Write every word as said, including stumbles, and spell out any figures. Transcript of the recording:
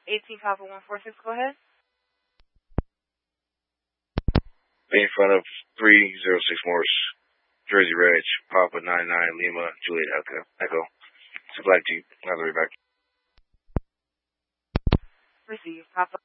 eighteen Papa one four six, go ahead. In front of three zero six Morse, Jersey Reg, Papa nine nine Lima, Juliet Echo. Echo. It's a black Jeep. I'll be back. Receive, Papa.